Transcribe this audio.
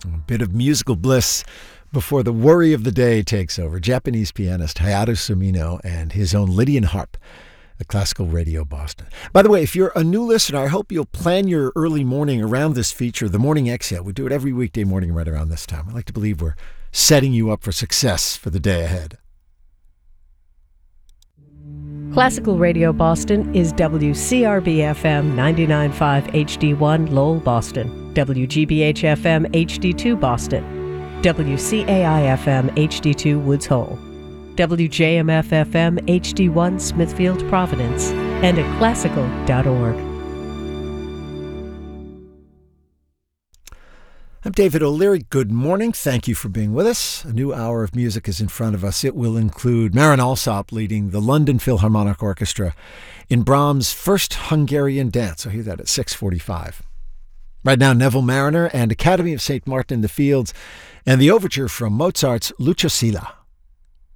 A bit of musical bliss before the worry of the day takes over. Japanese pianist Hayato Sumino and his own Lydian harp at Classical Radio Boston. By the way, if you're a new listener, I hope you'll plan your early morning around this feature, the Morning Exhale. We do it every weekday morning right around this time. I like to believe we're setting you up for success for the day ahead. Classical Radio Boston is WCRB-FM 99.5 HD1 Lowell, Boston, WGBH-FM HD2 Boston, WCAI-FM HD2 Woods Hole, WJMF-FM HD1 Smithfield, Providence, and at classical.org. I'm David O'Leary. Good morning. Thank you for being with us. A new hour of music is in front of us. It will include Marin Alsop leading the London Philharmonic Orchestra in Brahms' First Hungarian Dance. I'll hear that at 6:45. Right now, Neville Marriner and Academy of St. Martin in the Fields and the overture from Mozart's Lucio Silla.